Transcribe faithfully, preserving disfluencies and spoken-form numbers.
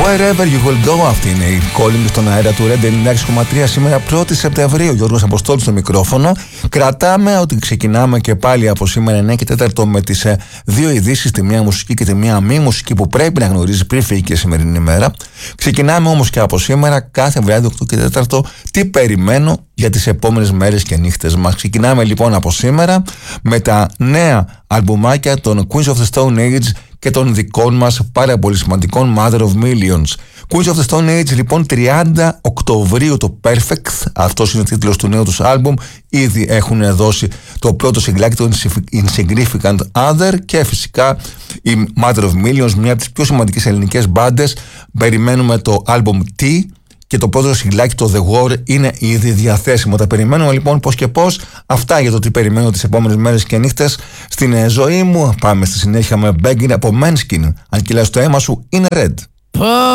Wherever you will go, αυτή είναι η calling στον αέρα του Red ενενήντα έξι κόμμα τρία σήμερα πρώτη Σεπτεμβρίου. Γιώργος Αποστόλης στο μικρόφωνο. Κρατάμε ότι ξεκινάμε και πάλι από σήμερα εννιά και τέσσερα με τις ε, δύο ειδήσεις, τη μία μουσική και τη μία μη μουσική που πρέπει να γνωρίζει πριν φύγει και σημερινή ημέρα. Ξεκινάμε όμως και από σήμερα κάθε βράδυ οκτώ και τέσσερα τι περιμένω για τις επόμενες μέρες και νύχτες μας. Ξεκινάμε λοιπόν από σήμερα με τα νέα αλμπουμάκια των Queens of the Stone Age και των δικών μας πάρα πολύ σημαντικών Mother of Millions. Queens of the Stone Age λοιπόν τριάντα Οκτωβρίου το Perfect, αυτός είναι ο τίτλος του νέου τους άλμπουμ. Ήδη έχουν δώσει το πρώτο συγκλάκι, το Insignificant Other, και φυσικά η Mother of Millions, μια από τις πιο σημαντικές ελληνικές μπάντες. Περιμένουμε το άλμπουμ T και το πρώτο συγκλάκι, το The War, είναι ήδη διαθέσιμο. Τα περιμένουμε λοιπόν πώς και πώς. Αυτά για το τι περιμένω τις επόμενες μέρες και νύχτες στην ζωή μου. Πάμε στη συνέχεια με Begging από Manskin. Αν κυλάς το αίμα σου είναι red.